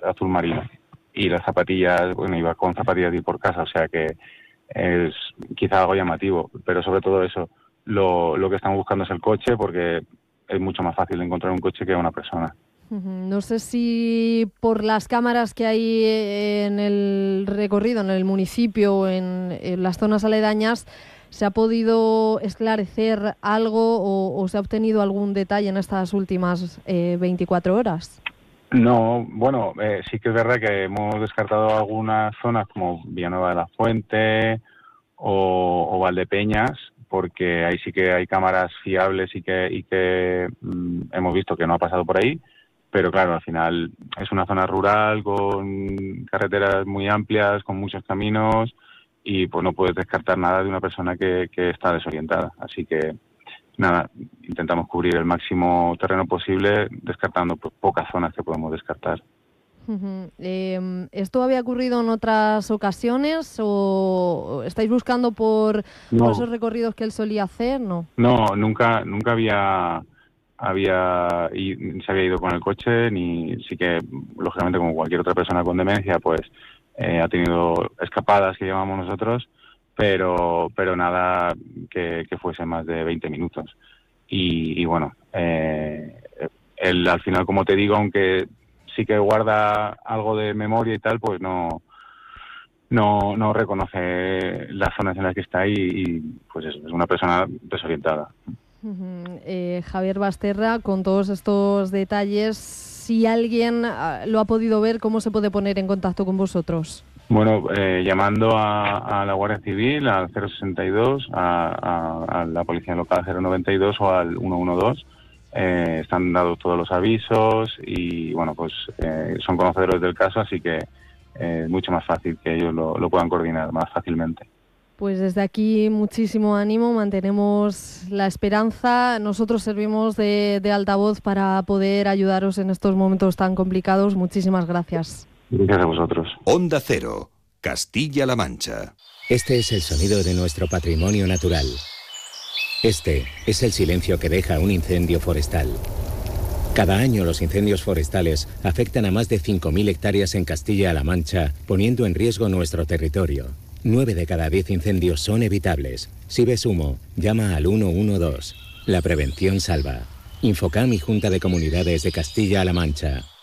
azul marino. Y las zapatillas, bueno, iba con zapatillas de ir por casa, o sea que es quizá algo llamativo, pero sobre todo eso, lo que estamos buscando es el coche, porque es mucho más fácil encontrar un coche que una persona. No sé si por las cámaras que hay en el recorrido, en el municipio o en las zonas aledañas, ¿se ha podido esclarecer algo o se ha obtenido algún detalle en estas últimas 24 horas? No, bueno, sí que es verdad que hemos descartado algunas zonas como Villanueva de la Fuente o Valdepeñas, porque ahí sí que hay cámaras fiables y que hemos visto que no ha pasado por ahí, pero claro, al final es una zona rural con carreteras muy amplias, con muchos caminos y pues no puedes descartar nada de una persona que está desorientada, así que nada, intentamos cubrir el máximo terreno posible, descartando pocas zonas que podemos descartar. ¿Esto había ocurrido en otras ocasiones o estáis buscando por esos No, recorridos que él solía hacer? No. no, nunca se había ido con el coche, ni sí que, lógicamente, como cualquier otra persona con demencia, pues ha tenido escapadas que llamamos nosotros, pero nada que fuese más de 20 minutos. Y bueno, él al final, como te digo, aunque sí que guarda algo de memoria y tal, pues no reconoce las zonas en las que está y pues eso, es una persona desorientada. Javier Basterra, con todos estos detalles, si alguien lo ha podido ver, ¿cómo se puede poner en contacto con vosotros? Bueno, llamando a la Guardia Civil, al 062, a la Policía Local 092 o al 112. Están dados todos los avisos y, bueno, pues son conocedores del caso, así que es mucho más fácil que ellos lo puedan coordinar más fácilmente. Pues desde aquí muchísimo ánimo, mantenemos la esperanza. Nosotros servimos de altavoz para poder ayudaros en estos momentos tan complicados. Muchísimas gracias. Gracias a vosotros. Onda Cero, Castilla-La Mancha. Este es el sonido de nuestro patrimonio natural. Este es el silencio que deja un incendio forestal. Cada año los incendios forestales afectan a más de 5.000 hectáreas en Castilla-La Mancha, poniendo en riesgo nuestro territorio. 9 de cada 10 incendios son evitables. Si ves humo, llama al 112. La prevención salva. Infocam y Junta de Comunidades de Castilla-La Mancha.